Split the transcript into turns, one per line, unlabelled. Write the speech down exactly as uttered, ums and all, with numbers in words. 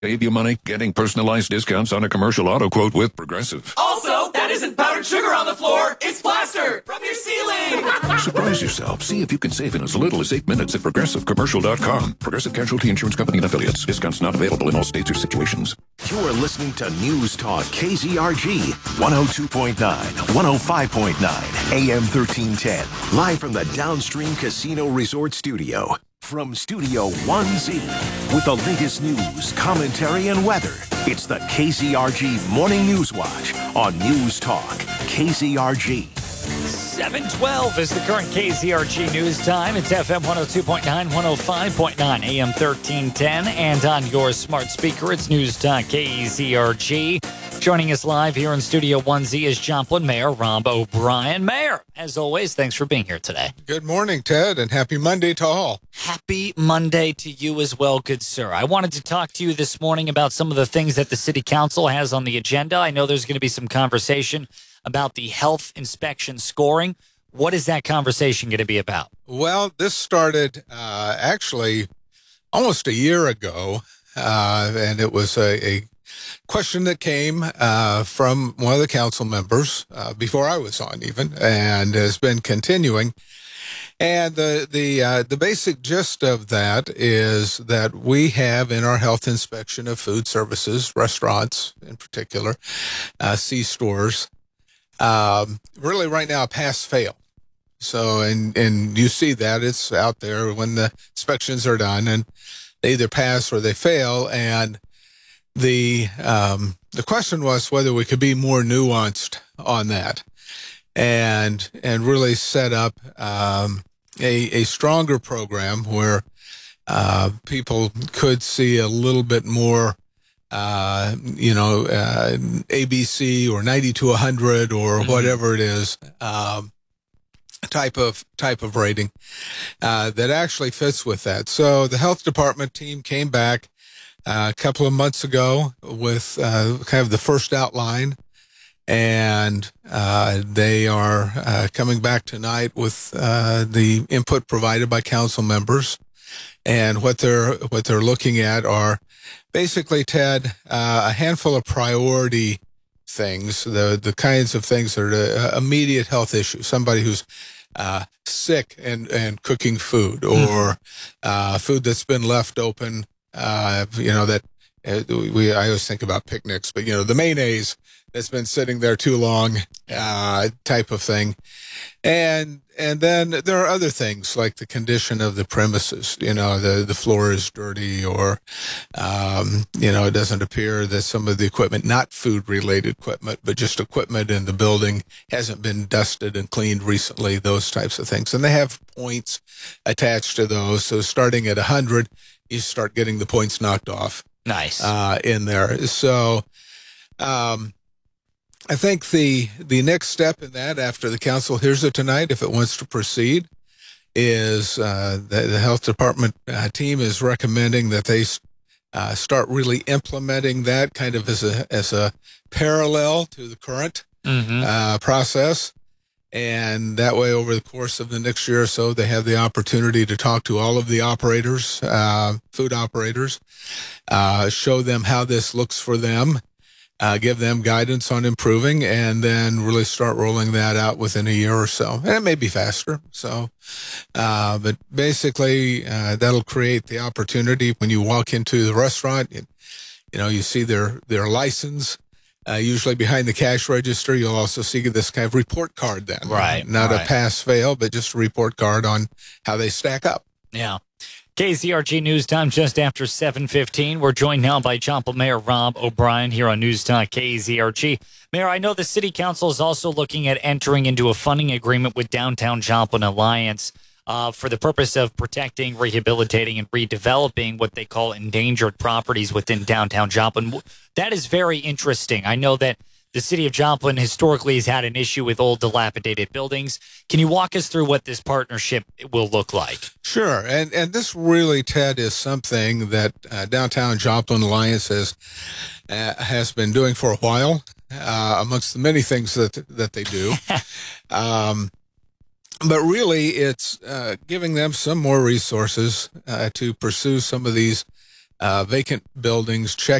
Save you money getting personalized discounts on a commercial auto quote with Progressive.
Also, that isn't powdered sugar on the floor. It's plaster from your ceiling.
Surprise yourself. See if you can save in as little as eight minutes at progressive commercial dot com. Progressive Casualty Insurance Company and Affiliates. Discounts not available in all states or situations.
You're listening to News Talk K Z R G, one oh two point nine, one oh five point nine, A M thirteen ten. Live from the Downstream Casino Resort Studio. From Studio one Z, with the latest news, commentary, and weather, it's the K Z R G Morning News Watch on News Talk K Z R G.
seven twelve is the current K Z R G news time. It's F M one oh two point nine, one oh five point nine, A M thirteen ten, and on your smart speaker, it's News Talk K Z R G. Joining us live here in Studio one Z is Joplin Mayor Rob O'Brien. Mayor, as always, thanks for being here today.
Good morning, Ted, and happy Monday to all.
Happy Monday to you as well, good sir. I wanted to talk to you this morning about some of the things that the City Council has on the agenda. I know there's going to be some conversation about the health inspection scoring. What is that conversation going to be about?
Well, this started uh, actually almost a year ago, uh, and it was a, a question that came uh, from one of the council members uh, before I was on even, and has been continuing. And the the uh, the basic gist of that is that we have in our health inspection of food services, restaurants in particular, uh, C-stores, um, really right now pass-fail. So, and, and you see that it's out there when the inspections are done, and they either pass or they fail. And the um, the question was whether we could be more nuanced on that, and and really set up um, a a stronger program where uh, people could see a little bit more, uh, you know, uh, A B C or ninety to one hundred or mm-hmm. whatever it is. Um, type of type of rating uh, that actually fits with that. So the health department team came back uh, a couple of months ago with uh, kind of the first outline, and uh, they are uh, coming back tonight with uh, the input provided by council members. And what they're what they're looking at are basically, Ted, uh, a handful of priority things, the the kinds of things that are the immediate health issues. Somebody who's uh, sick and, and cooking food, or uh, food that's been left open. Uh, you know that uh, we I always think about picnics, but you know the mayonnaise that's been sitting there too long, uh, type of thing. And and then there are other things like the condition of the premises. You know, the, the floor is dirty, or, um, you know, it doesn't appear that some of the equipment, not food-related equipment, but just equipment in the building hasn't been dusted and cleaned recently, those types of things. And they have points attached to those. So starting at one hundred, you start getting the points knocked off.
Nice.
Uh, in there. So, um, I think the the next step in that, after the council hears it tonight, if it wants to proceed, is uh, the, the health department uh, team is recommending that they uh, start really implementing that kind of as a as a parallel to the current mm-hmm. uh, process. And that way, over the course of the next year or so, they have the opportunity to talk to all of the operators, uh, food operators, uh, show them how this looks for them. Uh, give them guidance on improving, and then really start rolling that out within a year or so. And it may be faster. So, uh, but basically, uh, that'll create the opportunity when you walk into the restaurant, you, you know, you see their, their license, uh, usually behind the cash register. You'll also see this kind of report card then.
Right.
Not
right.
a pass fail, but just a report card on how they stack up.
Yeah. K Z R G News Time just after seven fifteen. We're joined now by Joplin Mayor Rob O'Brien here on News Talk K Z R G. Mayor, I know the City Council is also looking at entering into a funding agreement with Downtown Joplin Alliance uh, for the purpose of protecting, rehabilitating, and redeveloping what they call endangered properties within downtown Joplin. That is very interesting. I know that the city of Joplin historically has had an issue with old dilapidated buildings. Can you walk us through what this partnership will look like?
Sure. And and this really, Ted, is something that uh, Downtown Joplin Alliance has, uh, has been doing for a while, uh, amongst the many things that, that they do. um, but really, it's uh, giving them some more resources uh, to pursue some of these uh, vacant buildings, check